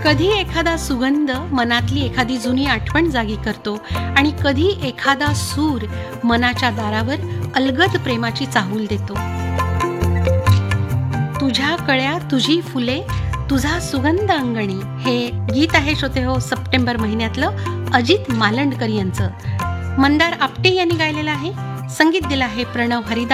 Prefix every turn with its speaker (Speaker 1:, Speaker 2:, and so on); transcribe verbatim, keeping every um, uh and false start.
Speaker 1: कधी एखादा सुगंध मनातली एखादी जुनी आठवण जागी करतो आणि कधी एखादा सूर मनाच्या दारावर अलगद प्रेमाची चाहूल देतो. तुझ्या कळ्या तुझी फुले तुझा सुगंध अंगणी हे गीत आहे श्रोते हो सप्टेंबर महिन्यातलं अजित मालंडकर यांचं. मंदार आपटे यांनी गायलेलं आहे. संगीत दिलं आहे प्रणव हरिदास.